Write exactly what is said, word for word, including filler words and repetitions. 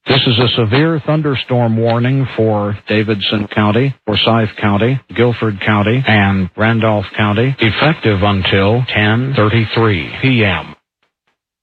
This is a severe thunderstorm warning for Davidson County, Forsyth County, Guilford County, and Randolph County, effective until ten thirty-three p m